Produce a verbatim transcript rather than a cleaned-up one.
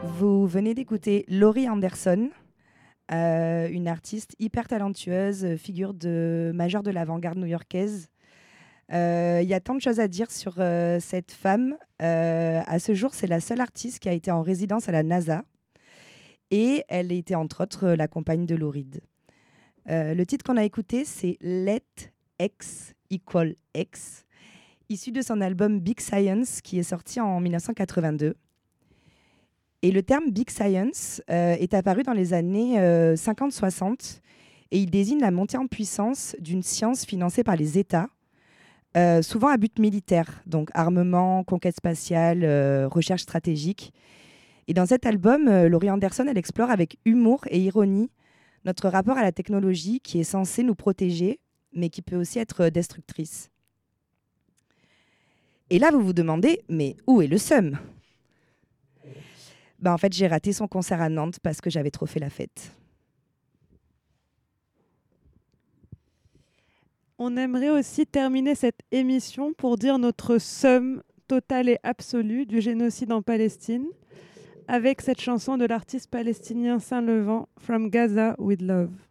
Vous venez d'écouter Laurie Anderson, euh, une artiste hyper talentueuse, figure de majeure de l'avant-garde new-yorkaise. Il euh, y a tant de choses à dire sur euh, cette femme. Euh, à ce jour, c'est la seule artiste qui a été en résidence à la NASA. Et elle était entre autres la compagne de Lou Reed. Euh, le titre qu'on a écouté, c'est Let X Equal X, issu de son album Big Science, qui est sorti en mille neuf cent quatre-vingt-deux. Et le terme Big Science euh, est apparu dans les années euh, cinquante soixante et il désigne la montée en puissance d'une science financée par les États, euh, souvent à but militaire, donc armement, conquête spatiale, euh, recherche stratégique. Et dans cet album, euh, Laurie Anderson, elle explore avec humour et ironie notre rapport à la technologie qui est censée nous protéger, mais qui peut aussi être destructrice. Et là, vous vous demandez, mais où est le seum ? Ben, en fait, j'ai raté son concert à Nantes parce que j'avais trop fait la fête. On aimerait aussi terminer cette émission pour dire notre somme totale et absolue du génocide en Palestine avec cette chanson de l'artiste palestinien Saint Levant, From Gaza with Love.